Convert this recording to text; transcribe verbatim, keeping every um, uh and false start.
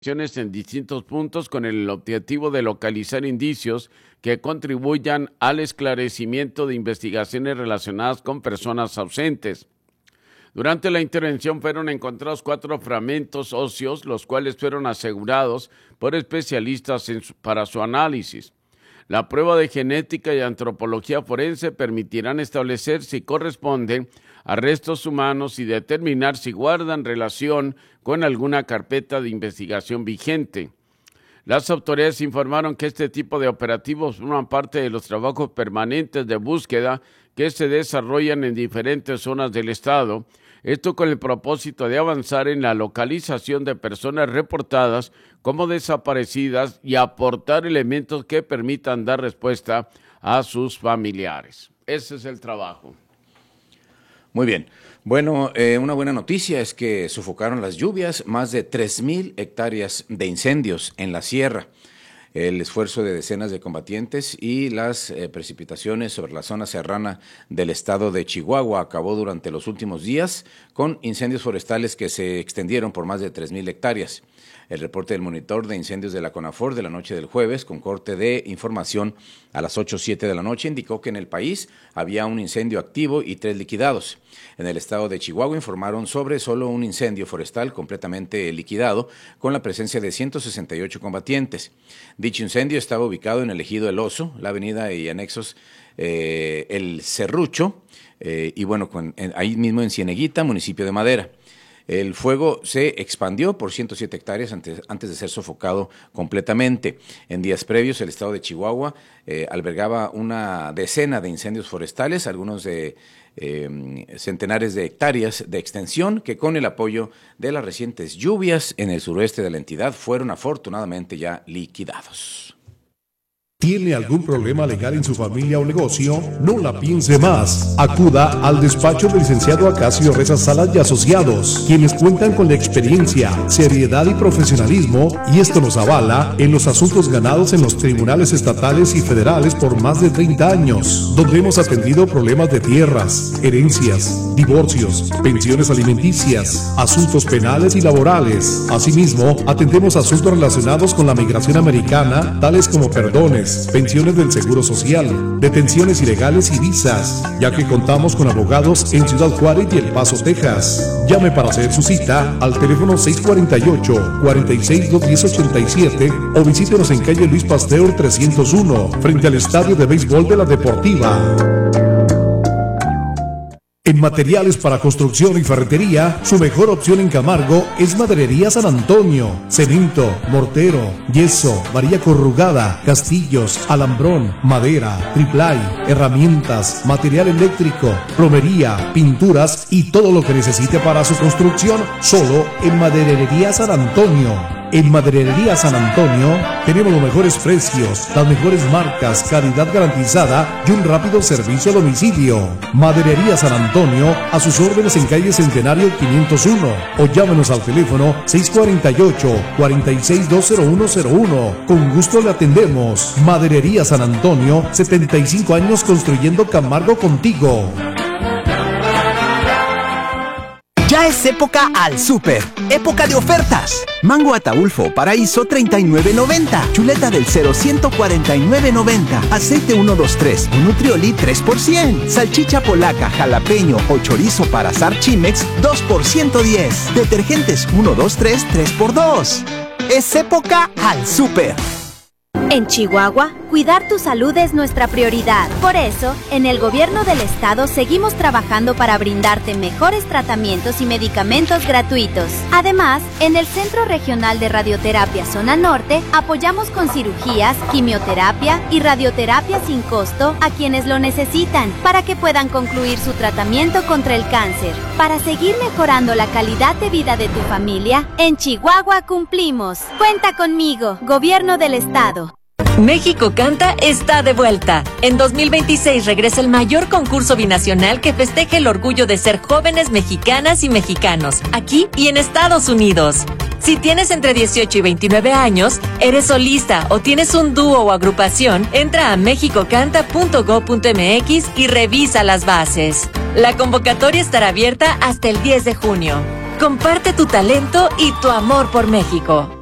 en distintos puntos con el objetivo de localizar indicios que contribuyan al esclarecimiento de investigaciones relacionadas con personas ausentes. Durante la intervención fueron encontrados cuatro fragmentos óseos, los cuales fueron asegurados por especialistas en su, para su análisis. La prueba de genética y antropología forense permitirán establecer si corresponden a restos humanos y determinar si guardan relación con alguna carpeta de investigación vigente. Las autoridades informaron que este tipo de operativos forman parte de los trabajos permanentes de búsqueda que se desarrollan en diferentes zonas del estado, esto con el propósito de avanzar en la localización de personas reportadas como desaparecidas y aportar elementos que permitan dar respuesta a sus familiares. Ese es el trabajo. Muy bien. Bueno, eh, una buena noticia es que sofocaron las lluvias más de tres mil hectáreas de incendios en la sierra. El esfuerzo de decenas de combatientes y las eh, precipitaciones sobre la zona serrana del estado de Chihuahua acabó durante los últimos días con incendios forestales que se extendieron por más de tres mil hectáreas. El reporte del monitor de incendios de la CONAFOR de la noche del jueves, con corte de información a las ocho o siete de la noche, indicó que en el país había un incendio activo y tres liquidados. En el estado de Chihuahua informaron sobre solo un incendio forestal completamente liquidado, con la presencia de ciento sesenta y ocho combatientes. Dicho incendio estaba ubicado en el ejido El Oso, la avenida y anexos eh, El Cerrucho, eh, y bueno, con, en, ahí mismo en Cieneguita, municipio de Madera. El fuego se expandió por ciento siete hectáreas antes, antes de ser sofocado completamente. En días previos, el estado de Chihuahua eh, albergaba una decena de incendios forestales, algunos de eh, centenares de hectáreas de extensión, que con el apoyo de las recientes lluvias en el suroeste de la entidad fueron afortunadamente ya liquidados. ¿Tiene algún problema legal en su familia o negocio? No la piense más. Acuda al despacho del licenciado Acacio Reza Salas y Asociados, quienes cuentan con la experiencia, seriedad y profesionalismo, y esto nos avala en los asuntos ganados en los tribunales estatales y federales por más de treinta años, donde hemos atendido problemas de tierras, herencias, divorcios, pensiones alimenticias, asuntos penales y laborales. Asimismo, atendemos asuntos relacionados con la migración americana, tales como perdones, pensiones del Seguro Social, detenciones ilegales y visas, ya que contamos con abogados en Ciudad Juárez y El Paso, Texas. Llame para hacer su cita al teléfono seis cuatro ocho, cuatro seis, dos uno cero, ocho siete o visítenos en calle Luis Pasteur trescientos uno, frente al estadio de béisbol de la Deportiva. En materiales para construcción y ferretería, su mejor opción en Camargo es Maderería San Antonio. Cemento, mortero, yeso, varilla corrugada, castillos, alambrón, madera, triplay, herramientas, material eléctrico, plomería, pinturas y todo lo que necesite para su construcción, solo en Maderería San Antonio. En Maderería San Antonio tenemos los mejores precios, las mejores marcas, calidad garantizada y un rápido servicio a domicilio. Maderería San Antonio, a sus órdenes en calle Centenario quinientos uno o llámenos al teléfono seis cuatro ocho, cuatro seis dos cero uno cero uno. Con gusto le atendemos. Maderería San Antonio, setenta y cinco años construyendo Camargo contigo. Ya es época al súper, época de ofertas. Mango Ataulfo Paraíso treinta y nueve noventa, chuleta del cero ciento cuarenta y nueve noventa, aceite ciento veintitrés o Nutrioli tres por cien, salchicha polaca, jalapeño o chorizo para asar Chimex dos por ciento diez, detergentes uno, dos, tres, tres por dos. Es época al súper. En Chihuahua, cuidar tu salud es nuestra prioridad. Por eso, en el gobierno del estado seguimos trabajando para brindarte mejores tratamientos y medicamentos gratuitos. Además, en el Centro Regional de Radioterapia Zona Norte, apoyamos con cirugías, quimioterapia y radioterapia sin costo a quienes lo necesitan para que puedan concluir su tratamiento contra el cáncer. Para seguir mejorando la calidad de vida de tu familia, en Chihuahua cumplimos. Cuenta conmigo, Gobierno del Estado. México Canta está de vuelta. En dos mil veintiséis regresa el mayor concurso binacional que festeja el orgullo de ser jóvenes mexicanas y mexicanos, aquí y en Estados Unidos. Si tienes entre dieciocho y veintinueve años, eres solista o tienes un dúo o agrupación, entra a mexico canta punto gob punto mx y revisa las bases. La convocatoria estará abierta hasta el diez de junio. Comparte tu talento y tu amor por México.